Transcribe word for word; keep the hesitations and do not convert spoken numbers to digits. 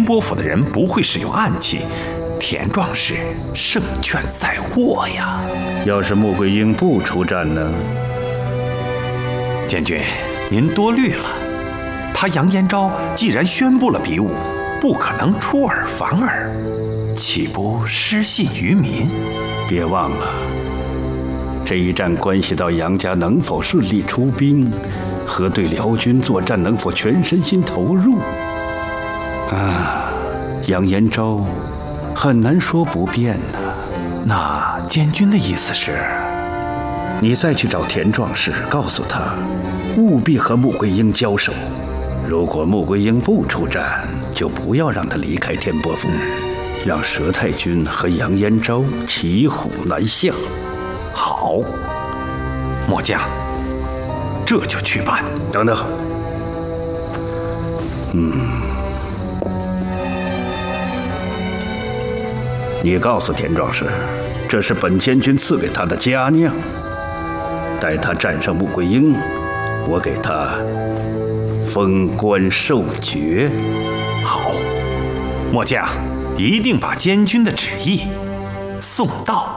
波府的人不会使用暗器，田壮士胜券在握呀。 要是穆桂英不出战呢？ 监军，您多虑了。他杨延昭既然宣布了比武，不可能出尔反尔，岂不失信于民？ 别忘了，这一战关系到杨家能否顺利出兵，和对辽军作战能否全身心投入。啊，杨延昭很难说不变呢。 那监军的意思是， 你再去找田壮士，告诉他，务必和穆桂英交手。如果穆桂英不出战，就不要让他离开天波府，让佘太君和杨延昭骑虎难下。 好，末将这就去办。 等等，嗯，你告诉田壮士，这是本监军赐给他的佳酿。待他战胜穆桂英，我给他封官授爵。 好，末将一定把监军的旨意送到。